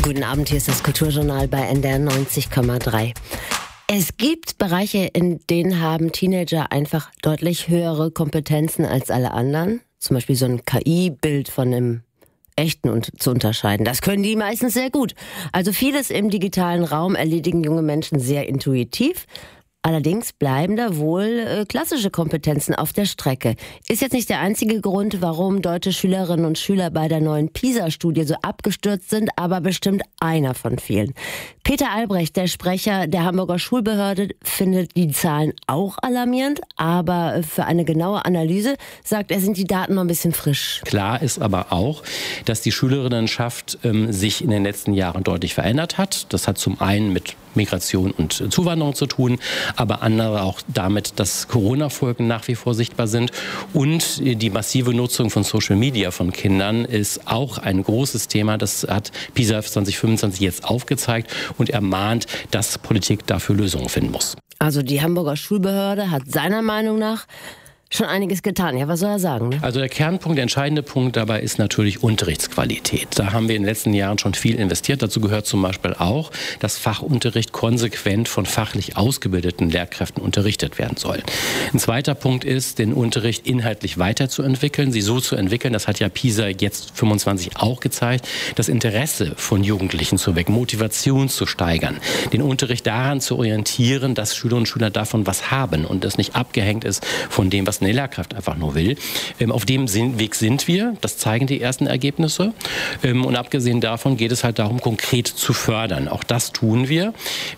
Guten Abend, hier ist das Kulturjournal bei NDR 90,3. Es gibt Bereiche, in denen haben Teenager einfach deutlich höhere Kompetenzen als alle anderen. Zum Beispiel so ein KI-Bild von einem echten zu unterscheiden. Das können die meistens sehr gut. Also vieles im digitalen Raum erledigen junge Menschen sehr intuitiv. Allerdings bleiben da wohl klassische Kompetenzen auf der Strecke. Ist jetzt nicht der einzige Grund, warum deutsche Schülerinnen und Schüler bei der neuen PISA-Studie so abgestürzt sind, aber bestimmt einer von vielen. Peter Albrecht, der Sprecher der Hamburger Schulbehörde, findet die Zahlen auch alarmierend, aber für eine genaue Analyse, sagt er, sind die Daten noch ein bisschen frisch. Klar ist aber auch, dass die Schülerinnenschaft sich in den letzten Jahren deutlich verändert hat. Das hat zum einen mit Migration und Zuwanderung zu tun, aber andere auch damit, dass Corona-Folgen nach wie vor sichtbar sind. Und die massive Nutzung von Social Media von Kindern ist auch ein großes Thema. Das hat PISA 2025 jetzt aufgezeigt und ermahnt, dass Politik dafür Lösungen finden muss. Also die Hamburger Schulbehörde hat seiner Meinung nach schon einiges getan. Ja, was soll er sagen? Ne? Also der Kernpunkt, der entscheidende Punkt dabei ist natürlich Unterrichtsqualität. Da haben wir in den letzten Jahren schon viel investiert. Dazu gehört zum Beispiel auch, dass Fachunterricht konsequent von fachlich ausgebildeten Lehrkräften unterrichtet werden soll. Ein zweiter Punkt ist, den Unterricht inhaltlich weiterzuentwickeln, sie so zu entwickeln, das hat ja PISA jetzt 25 auch gezeigt, das Interesse von Jugendlichen zu wecken, Motivation zu steigern, den Unterricht daran zu orientieren, dass Schülerinnen und Schüler davon was haben und das nicht abgehängt ist von dem, was eine Lehrkraft einfach nur will. Auf dem Weg sind wir, das zeigen die ersten Ergebnisse. Und abgesehen davon geht es halt darum, konkret zu fördern. Auch das tun wir.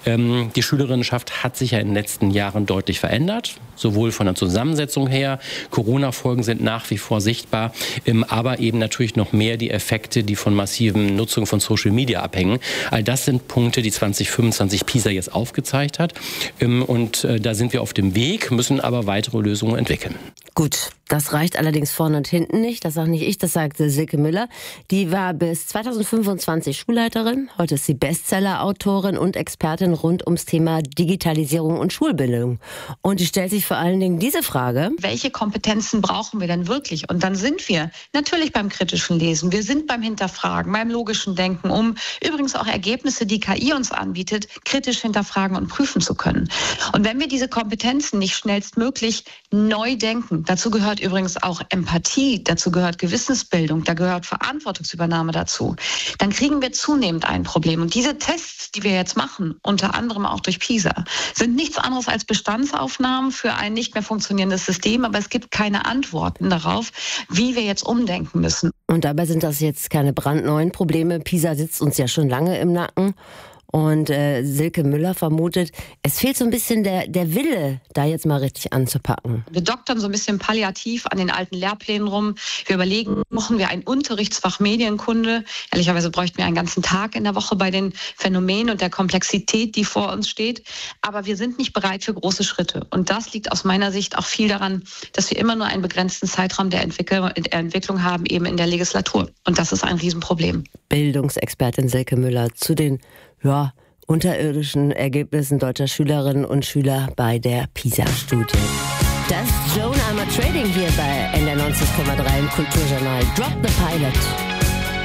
Die Schülerinnenschaft hat sich ja in den letzten Jahren deutlich verändert, sowohl von der Zusammensetzung her. Corona-Folgen sind nach wie vor sichtbar, aber eben natürlich noch mehr die Effekte, die von massiven Nutzung von Social Media abhängen. All das sind Punkte, die 2025 PISA jetzt aufgezeigt hat. Und da sind wir auf dem Weg, müssen aber weitere Lösungen entwickeln. Gut, das reicht allerdings vorne und hinten nicht. Das sage nicht ich, das sagte Silke Müller. Die war bis 2025 Schulleiterin. Heute ist sie Bestseller-Autorin und Expertin rund ums Thema Digitalisierung und Schulbildung. Und die stellt sich vor allen Dingen diese Frage: Welche Kompetenzen brauchen wir denn wirklich? Und dann sind wir natürlich beim kritischen Lesen. Wir sind beim Hinterfragen, beim logischen Denken, um übrigens auch Ergebnisse, die KI uns anbietet, kritisch hinterfragen und prüfen zu können. Und wenn wir diese Kompetenzen nicht schnellstmöglich neu denken, dazu gehört übrigens auch Empathie, dazu gehört Gewissensbildung, da gehört Verantwortungsübernahme dazu, dann kriegen wir zunehmend ein Problem. Und diese Tests, die wir jetzt machen, unter anderem auch durch PISA, sind nichts anderes als Bestandsaufnahmen für ein nicht mehr funktionierendes System, aber es gibt keine Antworten darauf, wie wir jetzt umdenken müssen. Und dabei sind das jetzt keine brandneuen Probleme. PISA sitzt uns ja schon lange im Nacken. Und Silke Müller vermutet, es fehlt so ein bisschen der Wille, da jetzt mal richtig anzupacken. Wir doktern so ein bisschen palliativ an den alten Lehrplänen rum. Wir überlegen, machen wir ein Unterrichtsfach Medienkunde. Ehrlicherweise bräuchten wir einen ganzen Tag in der Woche bei den Phänomenen und der Komplexität, die vor uns steht. Aber wir sind nicht bereit für große Schritte. Und das liegt aus meiner Sicht auch viel daran, dass wir immer nur einen begrenzten Zeitraum der Entwicklung haben, eben in der Legislatur. Und das ist ein Riesenproblem. Bildungsexpertin Silke Müller zu den unterirdischen Ergebnissen deutscher Schülerinnen und Schüler bei der PISA-Studie. Das ist Joan I'm a Trading hier bei NDR 90,3 im Kulturjournal. Drop the Pilot.